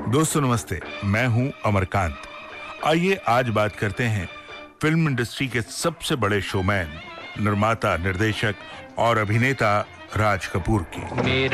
दोस्तों नमस्ते, मैं हूं अमरकांत। आइए आज बात करते हैं फिल्म इंडस्ट्री के सबसे बड़े शोमैन, निर्माता, निर्देशक और अभिनेता राज कपूर की।